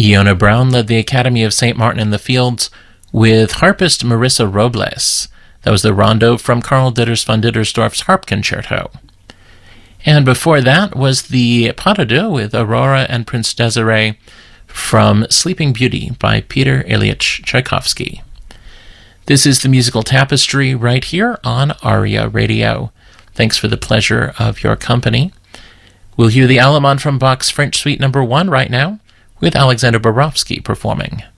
Iona Brown led the Academy of St. Martin in the Fields with harpist Marissa Robles. That was the rondo from Karl Ditters von Dittersdorf's Harp Concerto. And before that was the pas de deux with Aurora and Prince Desiree from Sleeping Beauty by Peter Ilyich Tchaikovsky. This is the Musical Tapestry right here on ARIA Radio. Thanks for the pleasure of your company. We'll hear the Allemande from Bach's French Suite No. 1 right now with Alexander Borowski performing.